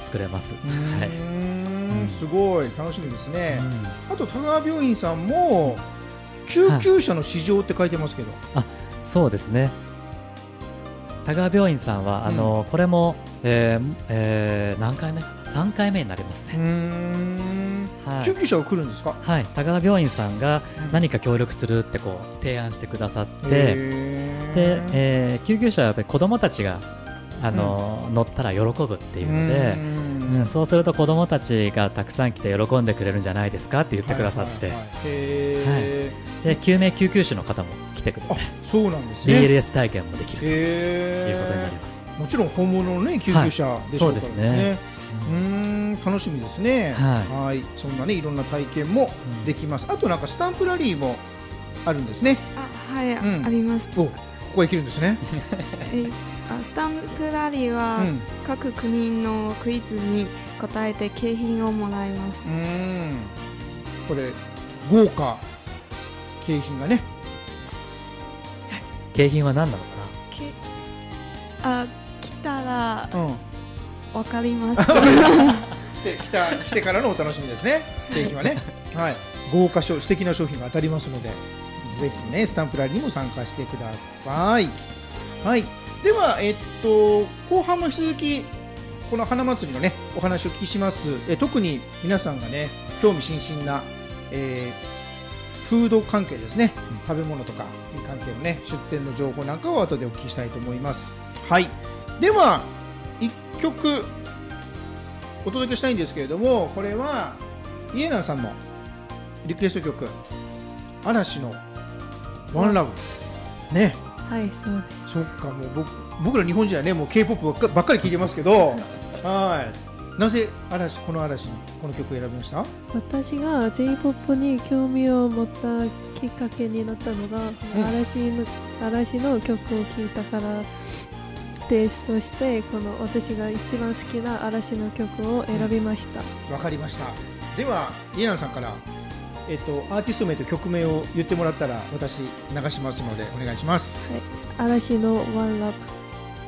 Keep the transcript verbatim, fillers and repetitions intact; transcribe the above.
作れます。 うーん、 はい、 すごい楽しみですね。 うん、 あと田川病院さんも救急車の市場って書いてますけど、 あ、そうですね。田川病院さんは、 うん、 あのこれも、えーえー何回目 ?さん 回目になりますうーね。 ん、 はい、 救急車が来るんですか？ はい、田川病院さんがうん何か協力するってこう提案してくださって、 へーで、えー救急車はやっぱり子どもたちがあの、乗ったら喜ぶっていうので、 ううんん、そうすると子どもたちがたくさん来て喜んでくれるんじゃないですかって言ってくださって、 はいはいはい、へー、 で救命救急士の方も来てくれて、 あ、そうなんですね。 ビーエルエス 体験もできるということになりへます。 ー、もちろん本物の、ね、救急車でしょうから、ね、 そうですね。 うーん、楽しみですね。 はいはい、そんなねいろんな体験もできます。あとなんかスタンプラリーもあるんですね。 あ、はい、 うん、 あります。 お、ここへ来るんですね。 えあスタンプラリーは、 うん、 各国のクイズに答えて景品をもらいます。 うーん、これ豪華景品がね。 景品は何なのかけあ来たらうん、 わかります。 来て来た来てからのお楽しみですね。景品はね、はい、豪華商素敵な商品が当たりますので、ぜひねスタンプラリーにも参加してください。はい、ではえっと後半も引き続きこの花祭りのねお話をお聞きします。え特に皆さんがね興味津々な、えー、フード関係ですね、食べ物とか関係のね出店の情報なんかを後でお聞きしたいと思います。はい、ではいっきょくお届けしたいんですけれども、これはイエナンさんのリクエスト曲、嵐のワンラブね。 はい、そうです。 そっか、もう 僕, 僕ら日本人はねもう K-ポップ ばっかばっかり聴いてますけどはい、なぜ嵐この嵐にこの曲を選びました？ 私が ジェイポップ に興味を持ったきっかけになったのが、 うん、 嵐の、嵐の曲を聴いたからです。そしてこの私が一番好きな嵐の曲を選びました。 わ、かりました。ではイエナンさんから、えっと、アーティスト名と曲名を言ってもらったら私流しますのでお願いします。 はい、嵐のワンラブ。